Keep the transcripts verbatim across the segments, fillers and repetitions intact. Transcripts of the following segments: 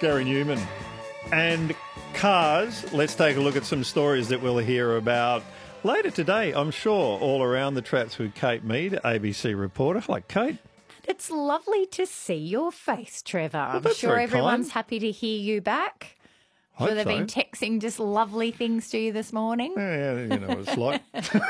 Gary Newman. And cars, let's take a look at some stories that we'll hear about later today, I'm sure, all around the traps with Kate Mead, A B C reporter. Hello, Kate. It's lovely to see your face, Trevor. Well, I'm that's sure very everyone's kind. happy to hear you back. Hope Sure they've so. been texting just lovely things to you this morning. Yeah, yeah, you know what it's like.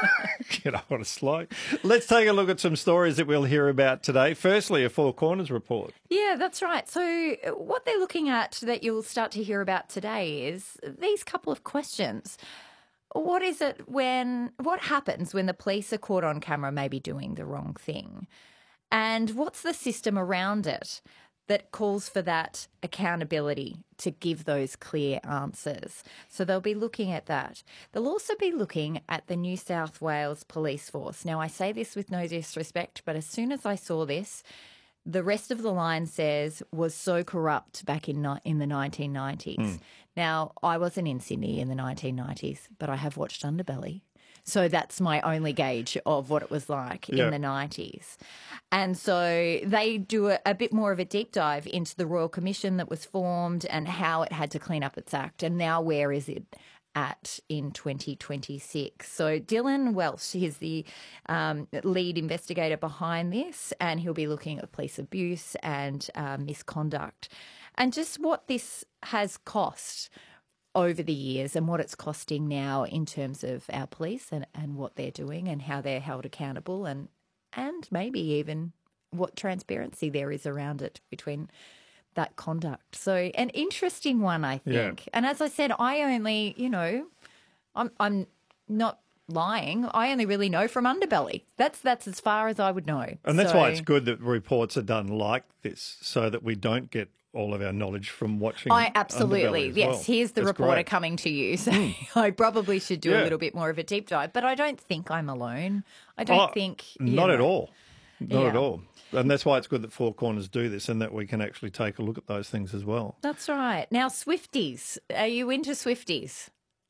You know what it's like. Let's take a look at some stories that we'll hear about today. Firstly, a Four Corners report. Yeah, that's right. So what they're looking at that you'll start to hear about today is these couple of questions. What is it when, what happens when the police are caught on camera maybe doing the wrong thing? And what's the system around it that calls for that accountability to give those clear answers? So they'll be looking at that. They'll also be looking at the New South Wales Police Force. Now, I say this with no disrespect, but as soon as I saw this, the rest of the line says was so corrupt back in ni- in the nineteen nineties. Mm. Now, I wasn't in Sydney in the nineteen nineties, but I have watched Underbelly. So that's my only gauge of what it was like Yeah. in the nineties. And so they do a, a bit more of a deep dive into the Royal Commission that was formed and how it had to clean up its act. And now where is it at in twenty twenty-six? So Dylan Welsh is the um, lead investigator behind this, and he'll be looking at police abuse and uh, misconduct and just what this has cost over the years and what it's costing now in terms of our police and, and what they're doing and how they're held accountable and and maybe even what transparency there is around it between that conduct. So an interesting one, I think. Yeah. And as I said, I only, you know, I'm I'm not lying. I only really know from Underbelly. That's that's as far as I would know. And that's So- why it's good that reports are done like this so that we don't get all of our knowledge from watching. I absolutely, Underbelly as yes. well. Here's the That's reporter great. coming to you. So I probably should do Yeah. a little bit more of a deep dive. But I don't think I'm alone. I don't Oh, think you Not at know. all. Not at Yeah. all. And that's why it's good that Four Corners do this and that we can actually take a look at those things as well. That's right. Now, Swifties. Are you into Swifties?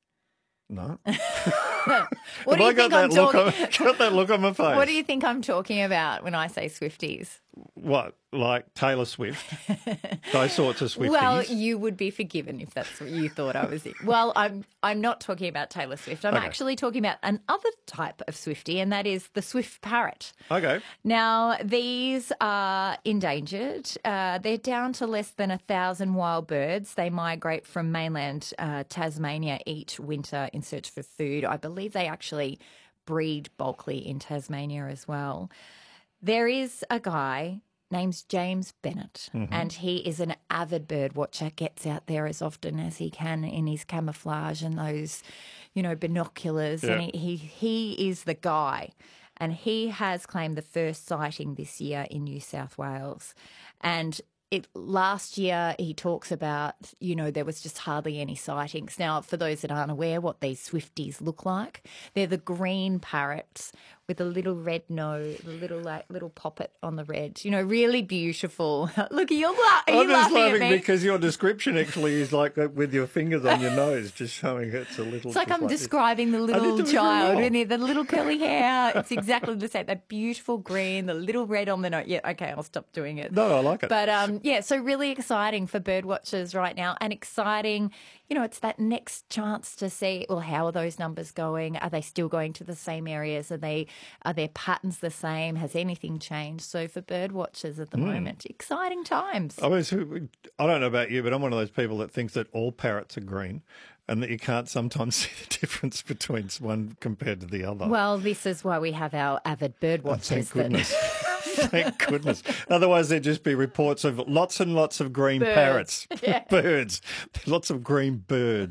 No. What Have do you I got think I'm that look talking? on, got that look on my face? What do you think I'm talking about when I say Swifties? What, like Taylor Swift? Those sorts of Swifties? Well, you would be forgiven if that's what you thought I was. Well, I'm I'm not talking about Taylor Swift. I'm Okay. actually talking about another type of Swiftie, and that is the Swift parrot. Okay. Now, these are endangered. Uh, they're down to less than a thousand wild birds. They migrate from mainland uh, Tasmania each winter in search for food. I believe they actually breed bulkily in Tasmania as well. There is a guy named James Bennett, Mm-hmm. and he is an avid bird watcher, gets out there as often as he can in his camouflage and those, you know, binoculars. Yeah. And he, he, he is the guy. And he has claimed the first sighting this year in New South Wales. And it last year he talks about, you know, there was just hardly any sightings. Now, for those that aren't aware what these Swifties look like, they're the green parrots with a little red nose, a little like little poppet on the red. You know, really beautiful. Look, you're la- are you I'm just laughing at laughing me? because your description actually is like that with your fingers on your nose, just showing it's a little. It's like just I'm this. describing the I did little do it very child, well. and the little curly hair. It's exactly the same. That beautiful green, the little red on the nose. Yeah, okay, I'll stop doing it. No, I like it. But um, yeah, so really exciting for bird watchers right now, and exciting. You know, it's that next chance to see. Well, how are those numbers going? Are they still going to the same areas? Are they? Are their patterns the same? Has anything changed? So for bird watchers at the Hmm. moment, exciting times. I was, I don't know about you, but I'm one of those people that thinks that all parrots are green and that you can't sometimes see the difference between one compared to the other. Well, this is why we have our avid bird Oh, watchers. thank that- goodness. Thank goodness. Otherwise, there'd just be reports of lots and lots of green Birds. parrots. Yeah. Birds. Lots of green birds.